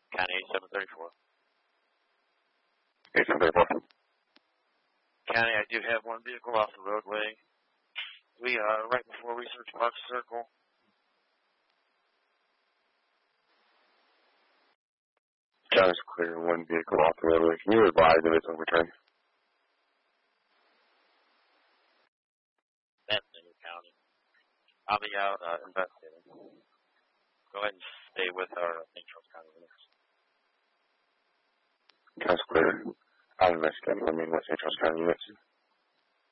County 8734. 8734. County, I do have one vehicle off the roadway. We are right before Research Park Circle. County's clear, one vehicle off the roadway. Can you advise if it's overturned? That's in your county. I'll be out investigating. Go ahead and stay with our St. Charles County units. County's clear. I'm investigating. I mean, what St. Charles County units?